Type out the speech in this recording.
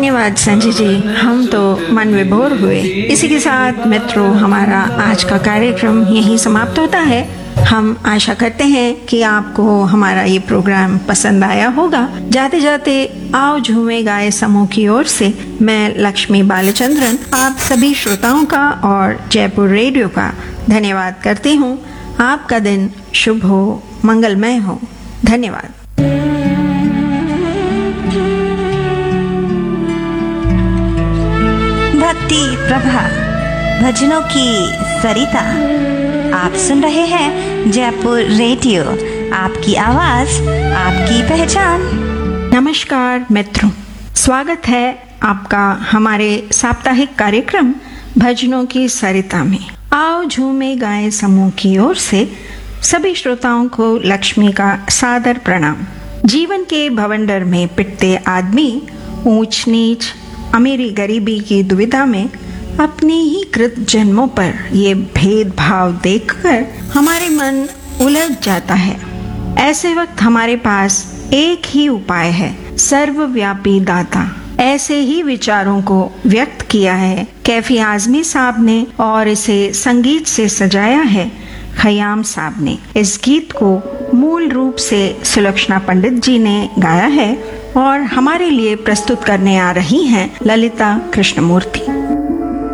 धन्यवाद संजय जी, हम तो मन विभोर हुए। इसी के साथ मित्रों, हमारा आज का कार्यक्रम यहीं समाप्त होता है। हम आशा करते हैं कि आपको हमारा ये प्रोग्राम पसंद आया होगा। जाते जाते आओ झूमे गाए समूह की ओर से मैं लक्ष्मी बालचंद्रन आप सभी श्रोताओं का और जयपुर रेडियो का धन्यवाद करती हूँ। आपका दिन शुभ हो, मंगलमय हो। धन्यवाद। भक्ति प्रभा, भजनों की सरिता। आप सुन रहे हैं जयपुर रेडियो, आपकी आवाज आपकी पहचान। नमस्कार मित्रों, स्वागत है आपका हमारे साप्ताहिक कार्यक्रम भजनों की सरिता में। आओ झूमे गाए समूह की ओर से सभी श्रोताओं को लक्ष्मी का सादर प्रणाम। जीवन के भवंडर में पिटते आदमी ऊंच नीच अमीरी गरीबी की दुविधा में अपनी ही कृत जन्मों पर ये भेदभाव देखकर हमारे मन उलझ जाता है। ऐसे वक्त हमारे पास एक ही उपाय है, सर्वव्यापी दाता। ऐसे ही विचारों को व्यक्त किया है कैफी आजमी साहब ने और इसे संगीत से सजाया है खयाम साहब ने। इस गीत को मूल रूप से सुलक्षणा पंडित जी ने गाया है और हमारे लिए प्रस्तुत करने आ रही हैं ललिता कृष्णमूर्ति।